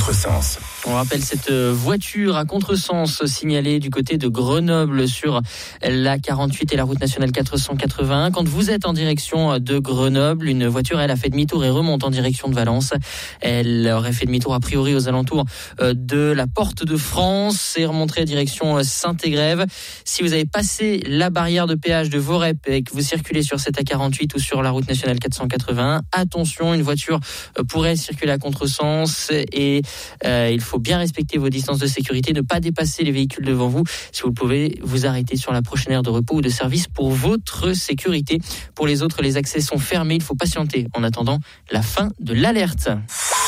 contresens. On rappelle cette voiture à contresens signalée du côté de Grenoble sur la 48 et la route nationale 481. Quand vous êtes en direction de Grenoble, une voiture, elle a fait demi-tour et remonte en direction de Valence. Elle aurait fait demi-tour a priori aux alentours de la Porte de France et remonterait direction Saint-Égrève. Si vous avez passé la barrière de péage de Vorep et que vous circulez sur cette A48 ou sur la route nationale 481, attention, une voiture pourrait circuler à contresens et il faut bien respecter vos distances de sécurité, ne pas dépasser les véhicules devant vous. Si vous le pouvez, vous arrêtez sur la prochaine aire de repos ou de service pour votre sécurité. Pour les autres, les accès sont fermés, il faut patienter en attendant la fin de l'alerte.